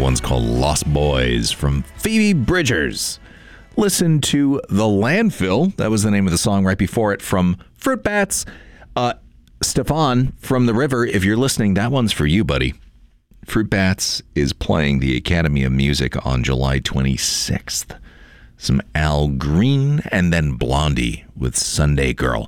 one's called Lost Boys from Phoebe Bridgers. Listen to The Landfill. That was the name of the song right before it from Fruit Bats. Stefan from the River, if you're listening, that one's for you, buddy. Fruit Bats is playing the Academy of Music on July 26th. Some Al Green and then Blondie with Sunday Girl.